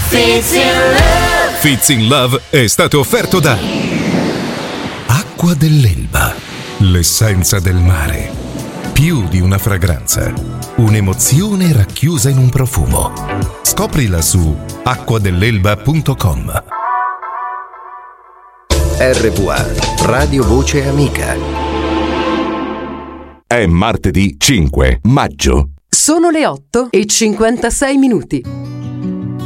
Fits in Love. Fits in Love è stato offerto da Acqua dell'Elba, l'essenza del mare. Più di una fragranza, un'emozione racchiusa in un profumo. Scoprila su acquadelelba.com. RVA, Radio Voce Amica. È martedì 5 maggio. Sono le 8:56.